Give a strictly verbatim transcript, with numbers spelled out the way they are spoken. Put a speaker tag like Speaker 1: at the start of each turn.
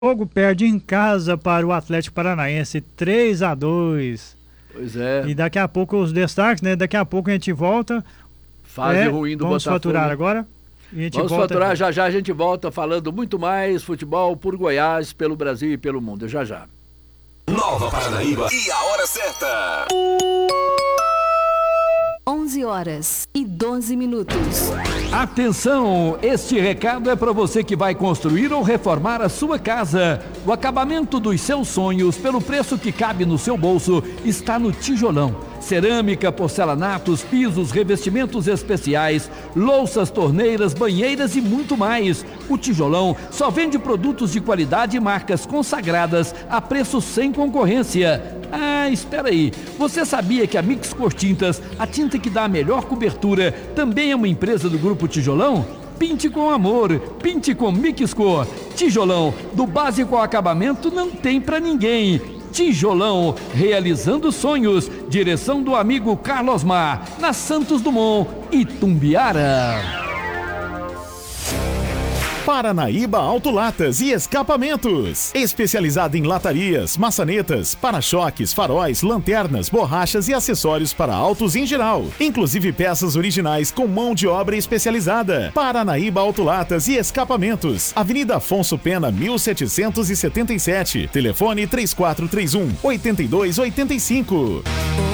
Speaker 1: Botafogo perde em casa para o Atlético Paranaense três a dois.
Speaker 2: Pois é.
Speaker 1: E daqui a pouco os destaques, né? Daqui a pouco a gente volta.
Speaker 2: Fase
Speaker 1: é,
Speaker 2: ruim do
Speaker 1: vamos
Speaker 2: Botafogo.
Speaker 1: faturar agora. E a gente
Speaker 2: vamos
Speaker 1: volta
Speaker 2: faturar,
Speaker 1: aqui.
Speaker 2: já já a gente volta falando muito mais futebol por Goiás, pelo Brasil e pelo mundo. Já já.
Speaker 3: Nova Paranaíba e a hora certa.
Speaker 4: onze horas e doze minutos.
Speaker 5: Atenção, este recado é para você que vai construir ou reformar a sua casa. O acabamento dos seus sonhos, pelo preço que cabe no seu bolso, está no Tijolão. Cerâmica, porcelanatos, pisos, revestimentos especiais, louças, torneiras, banheiras e muito mais. O Tijolão só vende produtos de qualidade e marcas consagradas a preço sem concorrência. Ah, espera aí. Você sabia que a Mix Cor Tintas, a tinta que dá a melhor cobertura, também é uma empresa do Grupo Tijolão? Pinte com amor, pinte com Mix Cor. Tijolão, do básico ao acabamento, não tem pra ninguém. Tijolão, realizando sonhos. Direção do amigo Carlos Mar, na Santos Dumont, Itumbiara.
Speaker 6: Paranaíba Autolatas e Escapamentos. Especializada em latarias, maçanetas, para-choques, faróis, lanternas, borrachas e acessórios para autos em geral. Inclusive peças originais com mão de obra especializada. Paranaíba Autolatas e Escapamentos. Avenida Afonso Pena, mil setecentos e setenta e sete. Telefone três quatro três um, oito dois oito cinco.